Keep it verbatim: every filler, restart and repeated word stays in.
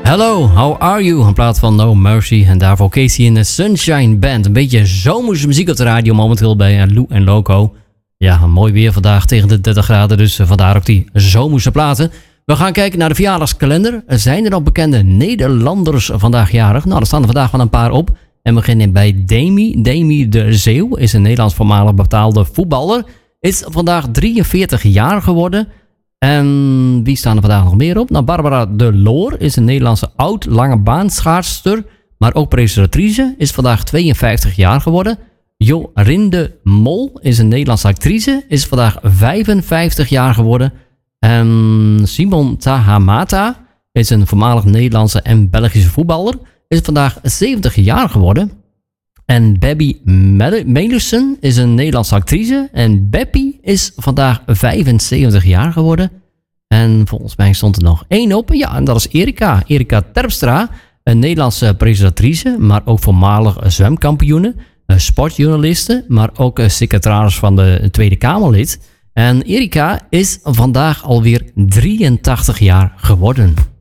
Hello, how are you? In plaats van No Mercy. En daarvoor Casey in de Sunshine Band. Een beetje zomerse muziek op de radio momenteel bij Lou en Loco. Ja, mooi weer vandaag tegen de dertig graden. Dus vandaar ook die zomerse platen. We gaan kijken naar de verjaardagskalender. Zijn er nog bekende Nederlanders vandaag jarig? Nou, er staan er vandaag wel een paar op. En we beginnen bij Demi. Demi de Zeeuw is een Nederlands voormalig betaalde voetballer. Is vandaag drieënveertig jaar geworden. En wie staan er vandaag nog meer op? Nou, Barbara de Loor is een Nederlandse oud-lange baanschaatster, maar ook presentatrice. Is vandaag tweeënvijftig jaar geworden. Jorinde Mol is een Nederlandse actrice. Is vandaag vijfenvijftig jaar geworden. En Simon Tahamata is een voormalig Nederlandse en Belgische voetballer. Is vandaag zeventig jaar geworden. En Baby Melussen is een Nederlandse actrice. En Beppie is vandaag vijfenzeventig jaar geworden. En volgens mij stond er nog één op. Ja, en dat is Erika. Erika Terpstra, een Nederlandse presentatrice, maar ook voormalig zwemkampioene, sportjournaliste, maar ook secretaris van de Tweede Kamerlid. En Erika is vandaag alweer drieëntachtig jaar geworden.